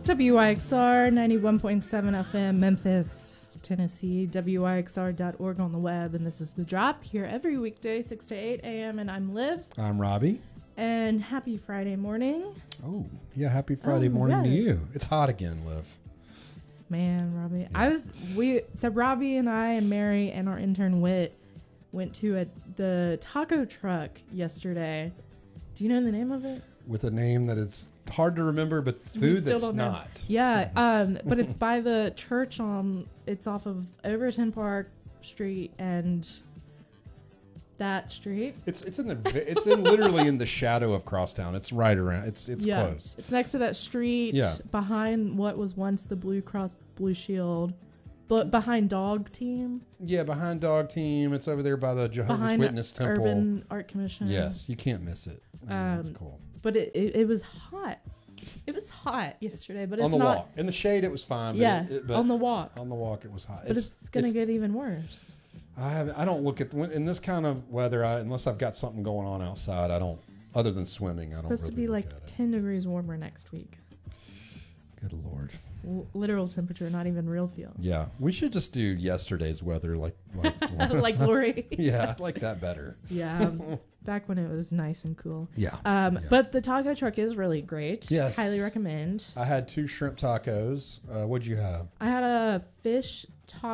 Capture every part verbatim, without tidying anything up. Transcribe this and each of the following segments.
W Y X R ninety-one point seven F M, Memphis, Tennessee, W Y X R dot org on the web. And this is The Drop, here every weekday, six to eight a.m. And I'm Liv. I'm Robbie. And happy Friday morning. Oh, yeah, happy Friday oh, morning yeah. to you. It's hot again, Liv. Man, Robbie. Yeah. I was, we, so Robbie and I and Mary and our intern Whit went to a, the taco truck yesterday. Do you know the name of it? With a name that is hard to remember, but We food still that's don't know. not. Yeah, um, but it's by the church on, it's off of Overton Park Street and that street. It's it's in the it's in literally in the shadow of Crosstown. It's right around. It's it's yeah. close. It's next to that street Yeah. behind what was once the Blue Cross Blue Shield, but behind Dog Team, Yeah, behind Dog Team. It's over there by the Jehovah's behind Witness Temple. Urban Art Commission. Yes, you can't miss it. I mean, that's Um, cool. But it, it, it was hot. It was hot yesterday, but it's On the not. walk, in the shade, it was fine. But Yeah, it, it, but on the walk. on the walk, it was hot. But it's, gonna get even worse. I haven't. I don't look at when- in this kind of weather. I, unless I've got something going on outside, I don't. Other than swimming, It's I don't. supposed really to be look like at it. ten degrees warmer next week. Good Lord. L- literal temperature, not even real feel. Yeah, we should just do yesterday's weather, like like. Like Lori. Yeah, I like that better. Yeah, um, back when it was nice and cool. Yeah. Um, yeah. But the taco truck is really great. Yes. Highly recommend. I had two shrimp tacos. Uh, what'd you have? I had a fish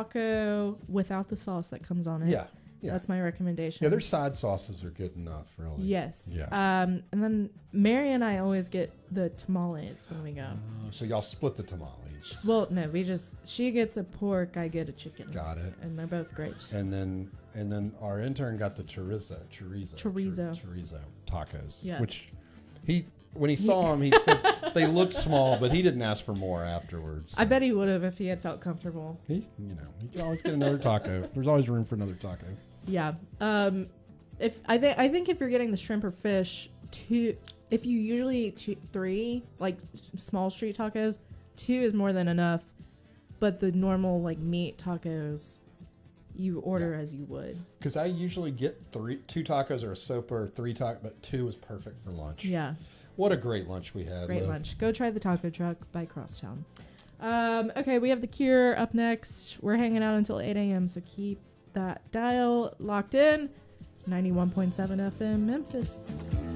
taco without the sauce that comes on it. Yeah, yeah. That's my recommendation. Yeah, their side sauces are good enough, really. Yes. Yeah. Um, and then Mary and I always get the tamales when we go. Uh, so y'all split the tamales. Well, no, we just, she gets a pork, I get a chicken. Got it. And they're both great. And then and then our intern got the chorizo, chorizo, Chorizo. chor- chorizo tacos. Yeah. Which he when he saw them, he said they looked small, but he didn't ask for more afterwards. I so. bet he would have if he had felt comfortable. He, you know, he can always get another taco. There's always room for another taco. Yeah. Um, if I think I think if you're getting the shrimp or fish, two. If you usually eat two, three like s- small street tacos, two is more than enough. But the normal like meat tacos, you order Yeah. as you would. Because I usually get three, two tacos or a sopa or three tacos, but two is perfect for lunch. Yeah. What a great lunch we had. Great Liv. lunch. Go try the taco truck by Crosstown. Um, okay, we have The Cure up next. We're hanging out until eight a.m., so keep that dial locked in. ninety-one point seven F M, Memphis.